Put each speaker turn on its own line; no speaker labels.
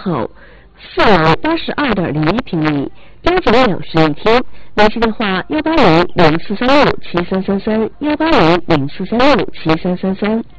号，4楼82.01平米，标准2室1厅。联系电话：180-0436-7333，180-0436-7333。